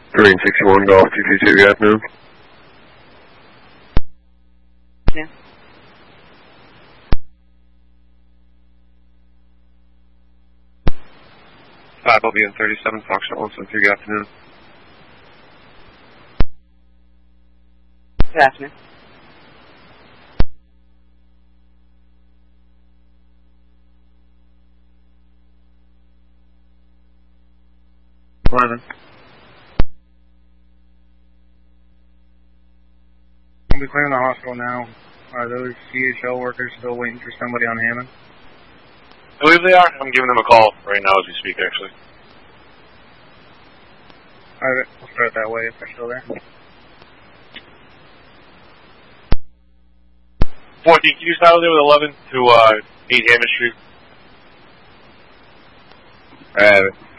Green 61 Golf 222, good afternoon. Yeah. Five LB and 37 Foxtrot 173, good afternoon. Good afternoon. Morning. We'll be clearing the hospital now. Are those CHL workers still waiting for somebody on Hammond? I believe they are. I'm giving them a call right now as we speak, actually. Alright, we'll start that way if they're still there. 14, can you start there with 11 to 8 Hammond Street? I have it.